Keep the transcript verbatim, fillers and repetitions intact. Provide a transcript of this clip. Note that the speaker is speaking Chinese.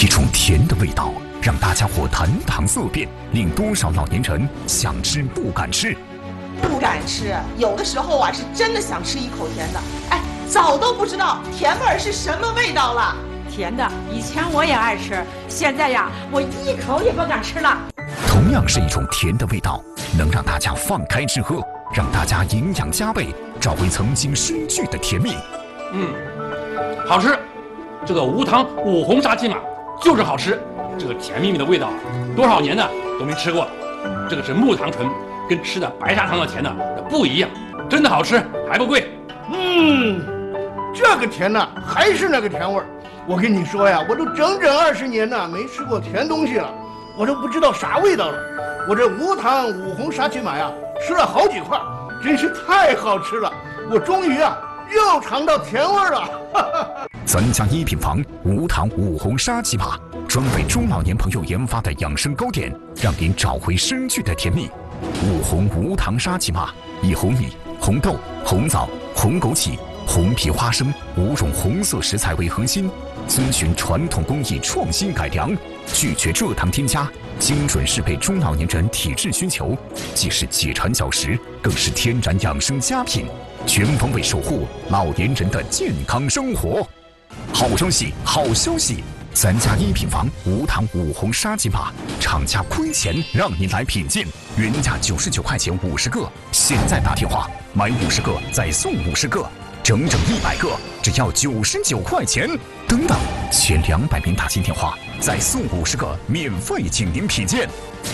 一种甜的味道，让大家伙谈糖色变，令多少老年人想吃不敢吃。 不敢吃，有的时候啊是真的想吃一口甜的，哎，早都不知道甜味儿是什么味道了。 甜的，以前我也爱吃，现在呀，我一口也不敢吃了。 同样是一种甜的味道，能让大家放开吃喝，让大家营养加倍，找回曾经失去的甜蜜。 嗯，好吃。这个无糖五红沙琪玛就是好吃，这个甜蜜蜜的味道，多少年呢都没吃过。这个是木糖醇，跟吃的白砂糖的甜呢不一样，真的好吃，还不贵。 嗯，这个甜呢还是那个甜味儿。我跟你说呀，我都整整二十年呢没吃过甜东西了，我都不知道啥味道了。我这无糖五红沙琪玛呀，吃了好几块，真是太好吃了。我终于啊又尝到甜味儿了。 咱家一品房无糖五红沙琪玛，专为中老年朋友研发的养生糕点，让您找回失去的甜蜜。五红无糖沙琪玛以红米、红豆、红枣、红枸杞、红皮花生五种红色食材为核心，遵循传统工艺创新改良，拒绝蔗糖添加，精准适配中老年人体质需求，既是解馋小食，更是天然养生佳品，全方位守护老年人的健康生活。好消息，好消息！咱家一品房无糖五红沙琪玛，厂家亏钱让您来品鉴，原价九十九块钱五十个，现在打电话买五十个再送五十个，整整一百个，只要九十九块钱。等等，前两百名打进电话再送五十个，免费请您品鉴。